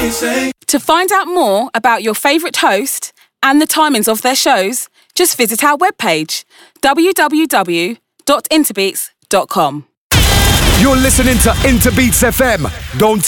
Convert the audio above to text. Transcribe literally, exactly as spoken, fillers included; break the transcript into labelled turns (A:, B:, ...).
A: they say.
B: To find out more about your favourite host and the timings of their shows, just visit our webpage, w w w dot interbeats dot com.
C: You're listening to Interbeats F M. Don't